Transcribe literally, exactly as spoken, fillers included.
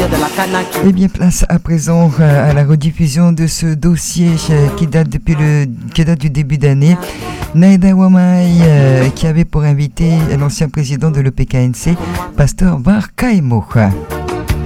Eh bien, place à présent à la rediffusion de ce dossier qui date depuis le qui date du début d'année. Naida Wamai euh, qui avait pour invité l'ancien président de l'E P K N C, Pasteur Var Kaimo.